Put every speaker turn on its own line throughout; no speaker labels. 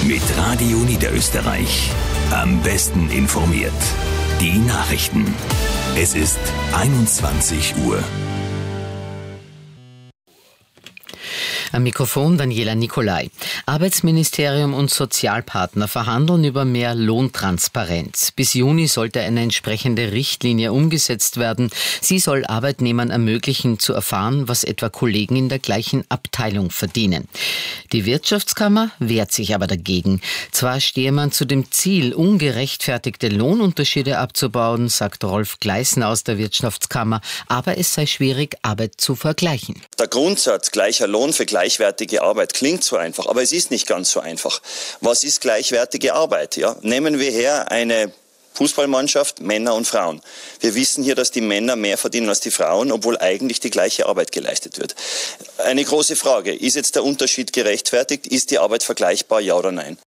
Mit Radio Niederösterreich. Am besten informiert. Die Nachrichten. Es ist 21 Uhr.
Am Mikrofon Daniela Nicolai. Arbeitsministerium und Sozialpartner verhandeln über mehr Lohntransparenz. Bis Juni sollte eine entsprechende Richtlinie umgesetzt werden. Sie soll Arbeitnehmern ermöglichen, zu erfahren, was etwa Kollegen in der gleichen Abteilung verdienen. Die Wirtschaftskammer wehrt sich aber dagegen. Zwar stehe man zu dem Ziel, ungerechtfertigte Lohnunterschiede abzubauen, sagt Rolf Gleisner aus der Wirtschaftskammer, aber es sei schwierig, Arbeit zu vergleichen.
Der Grundsatz gleicher Lohn für gleichwertige Arbeit klingt so einfach, aber es ist nicht ganz so einfach. Was ist gleichwertige Arbeit? Ja? Nehmen wir her eine Fußballmannschaft, Männer und Frauen. Wir wissen hier, dass die Männer mehr verdienen als die Frauen, obwohl eigentlich die gleiche Arbeit geleistet wird. Eine große Frage, ist jetzt der Unterschied gerechtfertigt? Ist die Arbeit vergleichbar, ja oder nein?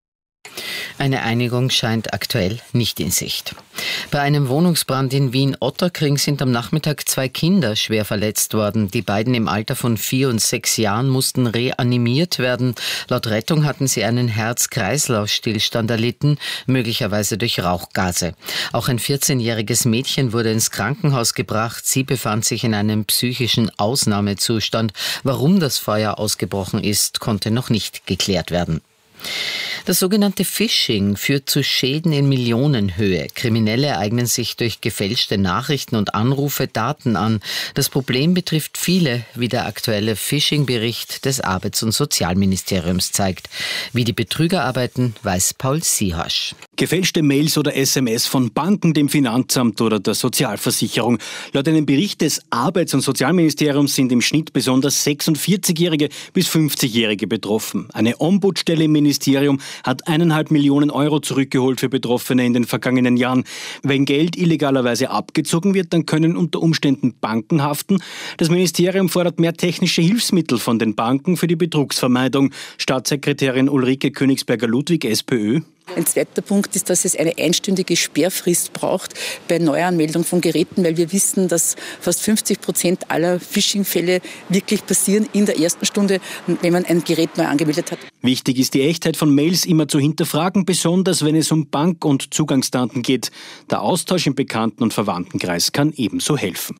Eine Einigung scheint aktuell nicht in Sicht. Bei einem Wohnungsbrand in Wien-Otterkring sind am Nachmittag 2 Kinder schwer verletzt worden. Die beiden im Alter von 4 und 6 Jahren mussten reanimiert werden. Laut Rettung hatten sie einen Herz-Kreislauf-Stillstand erlitten, möglicherweise durch Rauchgase. Auch ein 14-jähriges Mädchen wurde ins Krankenhaus gebracht. Sie befand sich in einem psychischen Ausnahmezustand. Warum das Feuer ausgebrochen ist, konnte noch nicht geklärt werden. Das sogenannte Phishing führt zu Schäden in Millionenhöhe. Kriminelle eignen sich durch gefälschte Nachrichten und Anrufe Daten an. Das Problem betrifft viele, wie der aktuelle Phishing-Bericht des Arbeits- und Sozialministeriums zeigt. Wie die Betrüger arbeiten, weiß Paul Siehasch.
Gefälschte Mails oder SMS von Banken, dem Finanzamt oder der Sozialversicherung. Laut einem Bericht des Arbeits- und Sozialministeriums sind im Schnitt besonders 46-Jährige bis 50-Jährige betroffen. Eine Ombudsstelle im Ministerium hat 1,5 Millionen Euro zurückgeholt für Betroffene in den vergangenen Jahren. Wenn Geld illegalerweise abgezogen wird, dann können unter Umständen Banken haften. Das Ministerium fordert mehr technische Hilfsmittel von den Banken für die Betrugsvermeidung. Staatssekretärin Ulrike Königsberger-Ludwig, SPÖ.
Ein zweiter Punkt ist, dass es eine einstündige Sperrfrist braucht bei Neuanmeldung von Geräten, weil wir wissen, dass fast 50% aller Phishing-Fälle wirklich passieren in der ersten Stunde, wenn man ein Gerät neu angemeldet hat.
Wichtig ist die Echtheit von Mails immer zu hinterfragen, besonders wenn es um Bank- und Zugangsdaten geht. Der Austausch im Bekannten- und Verwandtenkreis kann ebenso helfen.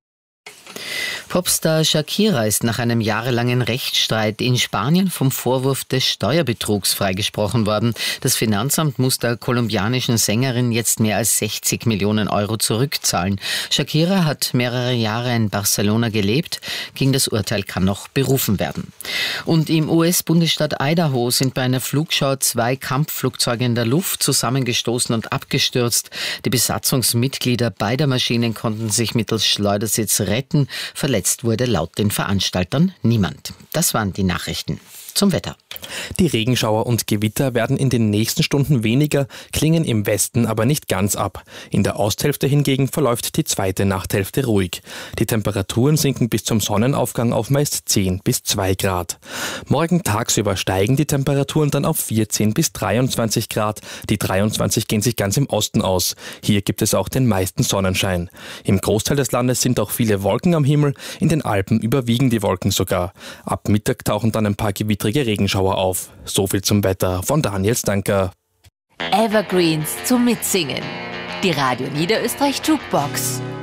Popstar Shakira ist nach einem jahrelangen Rechtsstreit in Spanien vom Vorwurf des Steuerbetrugs freigesprochen worden. Das Finanzamt muss der kolumbianischen Sängerin jetzt mehr als 60 Millionen Euro zurückzahlen. Shakira hat mehrere Jahre in Barcelona gelebt. Gegen das Urteil kann noch berufen werden. Und im US-Bundesstaat Idaho sind bei einer Flugschau 2 Kampfflugzeuge in der Luft zusammengestoßen und abgestürzt. Die Besatzungsmitglieder beider Maschinen konnten sich mittels Schleudersitz retten. Verletzt wurde laut den Veranstaltern niemand. Das waren die Nachrichten. Zum Wetter.
Die Regenschauer und Gewitter werden in den nächsten Stunden weniger, klingen im Westen aber nicht ganz ab. In der Osthälfte hingegen verläuft die zweite Nachthälfte ruhig. Die Temperaturen sinken bis zum Sonnenaufgang auf meist 10 bis 2 Grad. Morgen tagsüber steigen die Temperaturen dann auf 14 bis 23 Grad. Die 23 gehen sich ganz im Osten aus. Hier gibt es auch den meisten Sonnenschein. Im Großteil des Landes sind auch viele Wolken am Himmel. In den Alpen überwiegen die Wolken sogar. Ab Mittag tauchen dann ein paar gewittrige Regenschauer auf. So viel zum Wetter von Daniel Stanker.
Evergreens zum Mitsingen. Die Radio Niederösterreich Jukebox.